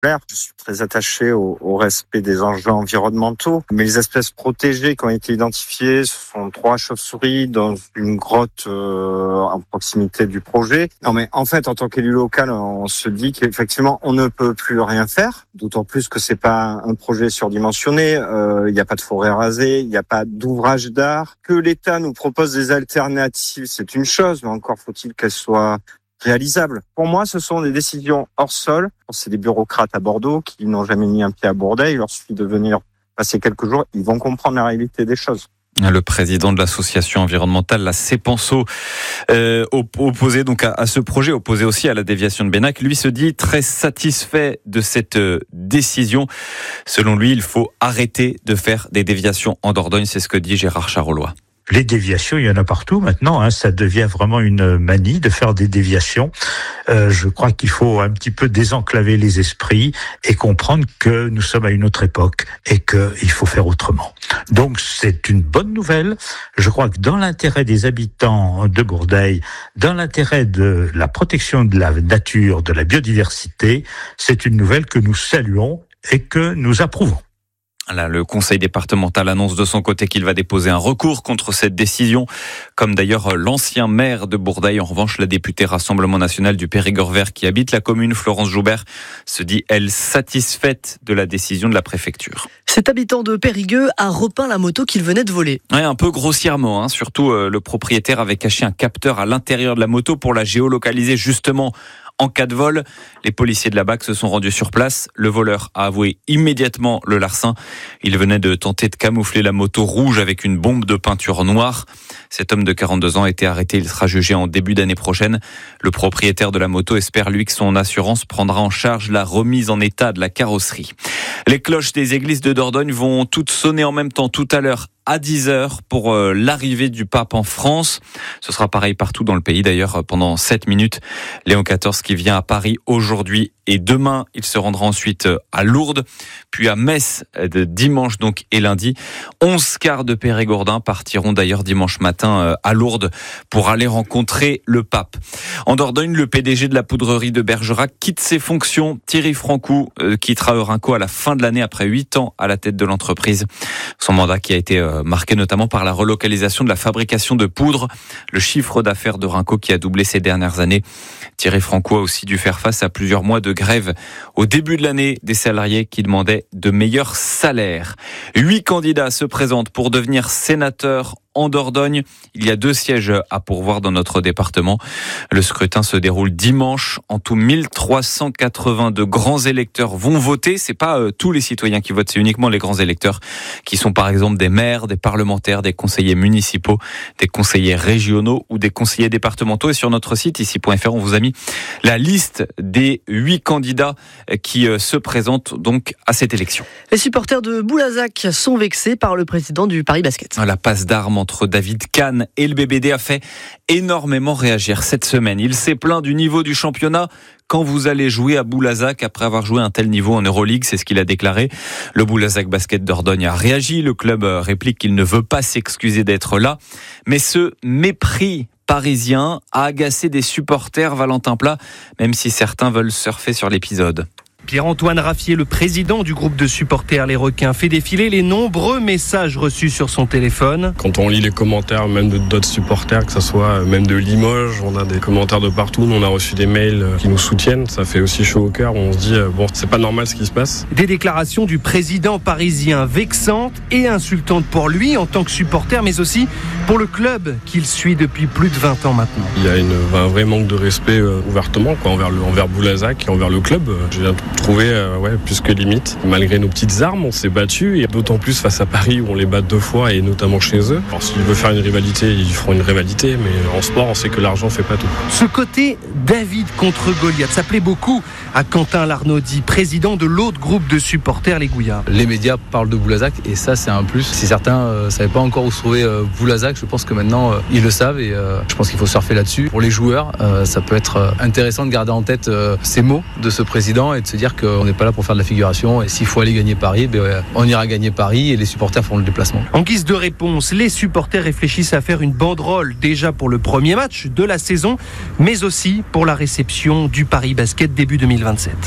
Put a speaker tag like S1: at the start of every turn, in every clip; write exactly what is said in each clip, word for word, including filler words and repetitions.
S1: Je suis très attaché au, au respect des enjeux environnementaux, mais les espèces protégées qui ont été identifiées, ce sont trois chauves-souris dans une grotte euh, en proximité du projet. Non, mais en fait, en tant qu'élu local, on se dit qu'effectivement, on ne peut plus rien faire, d'autant plus que c'est pas un projet surdimensionné. Euh, il n'y a pas de forêt rasée, il n'y a pas d'ouvrage d'art. Que l'État nous propose des alternatives, c'est une chose, mais encore faut-il qu'elles soient réalisables. Pour moi, ce sont des décisions hors sol. C'est des bureaucrates à Bordeaux qui n'ont jamais mis un pied à Bourdeil. Il leur suffit de venir passer quelques jours, ils vont comprendre la réalité des choses.
S2: Le président de l'association environnementale, la Cepenso, euh, opposé donc à, à ce projet, opposé aussi à la déviation de Benac, lui se dit très satisfait de cette euh, décision. Selon lui, il faut arrêter de faire des déviations en Dordogne, c'est ce que dit Gérard Charolois.
S3: Les déviations, il y en a partout maintenant. Hein, ça devient vraiment une manie de faire des déviations. Euh, je crois qu'il faut un petit peu désenclaver les esprits et comprendre que nous sommes à une autre époque et qu'il faut faire autrement. Donc c'est une bonne nouvelle. Je crois que dans l'intérêt des habitants de Bourdeil, dans l'intérêt de la protection de la nature, de la biodiversité, c'est une nouvelle que nous saluons et que nous approuvons.
S2: Là, le conseil départemental annonce de son côté qu'il va déposer un recours contre cette décision, comme d'ailleurs l'ancien maire de Bourdeil. En revanche, la députée Rassemblement National du Périgord vert qui habite la commune, Florence Joubert, se dit, elle, satisfaite de la décision de la préfecture.
S4: Cet habitant de Périgueux a repeint la moto qu'il venait de voler.
S2: Ouais, un peu grossièrement, hein. Surtout euh, le propriétaire avait caché un capteur à l'intérieur de la moto pour la géolocaliser justement en cas de vol. Les policiers de la B A C se sont rendus sur place. Le voleur a avoué immédiatement le larcin. Il venait de tenter de camoufler la moto rouge avec une bombe de peinture noire. Cet homme de quarante-deux ans a été arrêté. Il sera jugé en début d'année prochaine. Le propriétaire de la moto espère, lui, que son assurance prendra en charge la remise en état de la carrosserie. Les cloches des églises de Dordogne vont toutes sonner en même temps tout à l'heure à dix heures pour euh, l'arrivée du pape en France. Ce sera pareil partout dans le pays d'ailleurs pendant sept minutes. Léon quatorze qui vient à Paris aujourd'hui et demain. Il se rendra ensuite à Lourdes, puis à Metz de dimanche donc et lundi. onze cars de Périgordins partiront d'ailleurs dimanche matin à Lourdes pour aller rencontrer le pape. En Dordogne, le P D G de la poudrerie de Bergerac quitte ses fonctions. Thierry Francou euh, quittera Eurinco à la fin de l'année après huit ans à la tête de l'entreprise. Son mandat qui a été euh, marqué notamment par la relocalisation de la fabrication de poudre, le chiffre d'affaires d'Eurinco qui a doublé ces dernières années. Thierry Francou a aussi dû faire face à plusieurs mois de grève au début de l'année des salariés qui demandaient de meilleurs salaires. Huit candidats se présentent pour devenir sénateurs en Dordogne. Il y a deux sièges à pourvoir dans notre département. Le scrutin se déroule dimanche. En tout, mille trois cent quatre-vingt-deux grands électeurs vont voter. C'est pas euh, tous les citoyens qui votent, c'est uniquement les grands électeurs qui sont par exemple des maires, des parlementaires, des conseillers municipaux, des conseillers régionaux ou des conseillers départementaux. Et sur notre site ici point f r, on vous a mis la liste des huit candidats qui euh, se présentent donc à cette élection.
S4: Les supporters de Boulazac sont vexés par le président du Paris Basket.
S2: La passe d'armes entre David Kahn et le B B D a fait énormément réagir cette semaine. Il s'est plaint du niveau du championnat. Quand vous allez jouer à Boulazac après avoir joué un tel niveau en Euroleague, c'est ce qu'il a déclaré. Le Boulazac Basket Dordogne a réagi. Le club réplique qu'il ne veut pas s'excuser d'être là. Mais ce mépris parisien a agacé des supporters, Valentin Plat, même si certains veulent surfer sur l'épisode.
S5: Pierre-Antoine Raffier, le président du groupe de supporters Les Requins, fait défiler les nombreux messages reçus sur son téléphone.
S6: Quand on lit les commentaires, même de d'autres supporters, que ce soit même de Limoges, on a des commentaires de partout, on a reçu des mails qui nous soutiennent, ça fait aussi chaud au cœur, on se dit, bon, c'est pas normal ce qui se passe.
S5: Des déclarations du président parisien vexantes et insultantes pour lui en tant que supporter, mais aussi pour le club qu'il suit depuis plus de vingt ans maintenant.
S6: Il y a une, un vrai manque de respect euh, ouvertement quoi, envers, le, envers Boulazac et envers le club. J'ai trouvé euh, ouais, plus que limite. Malgré nos petites armes, on s'est battus, et d'autant plus face à Paris où on les bat deux fois et notamment chez eux. Alors s'ils veulent faire une rivalité, ils feront une rivalité, mais en sport, on sait que l'argent fait pas tout.
S5: Ce côté David contre Goliath, ça plaît beaucoup à Quentin Larnaudy, président de l'autre groupe de supporters, les Gouillards.
S7: Les médias parlent de Boulazac et ça c'est un plus. Si certains ne euh, savaient pas encore où se trouvait euh, Boulazac, je pense que maintenant euh, ils le savent et euh, je pense qu'il faut surfer là-dessus. Pour les joueurs, euh, ça peut être euh, intéressant de garder en tête euh, ces mots de ce président et de se dire qu'on n'est pas là pour faire de la figuration et s'il faut aller gagner Paris, ben, euh, on ira gagner Paris et les supporters feront le déplacement.
S5: En guise de réponse, les supporters réfléchissent à faire une banderole déjà pour le premier match de la saison, mais aussi pour la réception du Paris Basket début deux mille vingt-sept.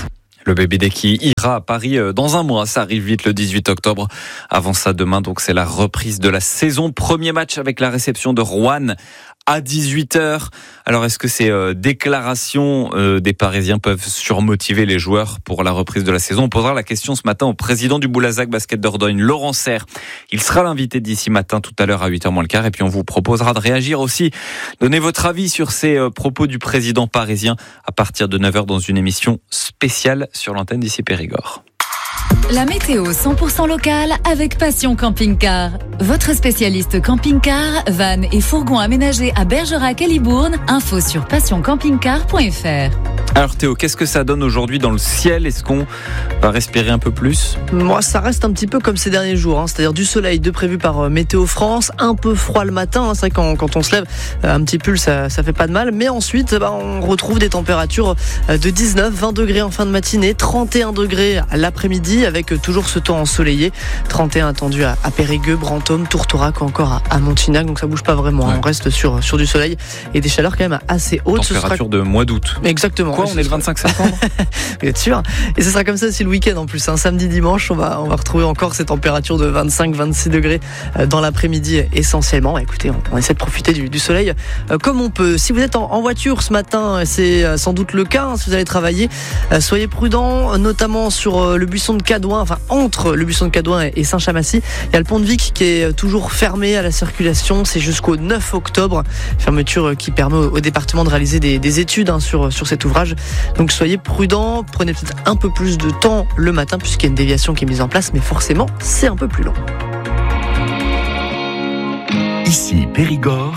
S2: Le B B D qui ira à Paris dans un mois, ça arrive vite le dix-huit octobre. Avant ça, demain, donc c'est la reprise de la saison. Premier match avec la réception de Roanne à dix-huit heures. Alors, est-ce que ces euh, déclarations euh, des Parisiens peuvent surmotiver les joueurs pour la reprise de la saison? On posera la question ce matin au président du Boulazac Basket Dordogne, Laurent Serre. Il sera l'invité d'ici matin tout à l'heure à huit heures moins le quart. Et puis, on vous proposera de réagir aussi. Donnez votre avis sur ces euh, propos du président parisien à partir de neuf heures dans une émission spéciale sur l'antenne d'ici Périgord.
S8: La météo cent pour cent locale avec Passion Camping-Car. Votre spécialiste camping-car, van et fourgon aménagés à Bergerac et Libourne. Info sur passion camping car point f r.
S2: Alors Théo, qu'est-ce que ça donne aujourd'hui dans le ciel? Est-ce qu'on va respirer un peu plus?
S4: Moi, ça reste un petit peu comme ces derniers jours, hein, c'est-à-dire du soleil de prévu par Météo France, un peu froid le matin, hein, c'est vrai quand, quand on se lève, un petit pull ça, ça fait pas de mal, mais ensuite bah, on retrouve des températures de dix-neuf, vingt degrés en fin de matinée, trente et un degrés à l'après-midi avec toujours ce temps ensoleillé, trente et un attendu à, à Périgueux, Brantôme, Tourtorac ou encore à, à Montignac, donc ça bouge pas vraiment, ouais. On reste sur, sur du soleil et des chaleurs quand même assez hautes.
S2: Température
S4: ce sera...
S2: de mois d'août.
S4: Exactement.
S2: Quoi, on est le vingt-cinq septembre?
S4: Vous êtes sûr? Et ce sera comme ça aussi le week-end en plus, hein. Samedi, dimanche, on va, on va retrouver encore ces températures de vingt-cinq, vingt-six degrés dans l'après-midi essentiellement. Écoutez, on, on essaie de profiter du, du soleil euh, comme on peut. Si vous êtes en, en voiture ce matin, c'est euh, sans doute le cas, hein, si vous allez travailler, euh, soyez prudents, notamment sur euh, le buisson de Cadouin, enfin entre le buisson de Cadouin et Saint-Chamassis. Il y a le pont de Vic qui est toujours fermé à la circulation, c'est jusqu'au neuf octobre, fermeture qui permet au, au département de réaliser des, des études hein, sur, sur cet ouvrage. Donc soyez prudents, prenez peut-être un peu plus de temps le matin puisqu'il y a une déviation qui est mise en place, mais forcément c'est un peu plus long.
S9: Ici Périgord.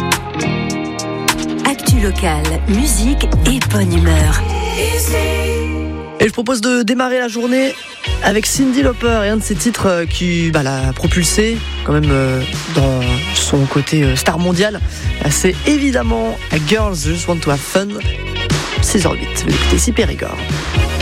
S8: Actu locale, musique et bonne humeur.
S4: Et je propose de démarrer la journée avec Cyndi Lauper et un de ses titres qui bah, l'a propulsé quand même euh, dans son côté star mondial. C'est évidemment A Girls Just Want to Have Fun. six heures huit, vous écoutez ici Périgord.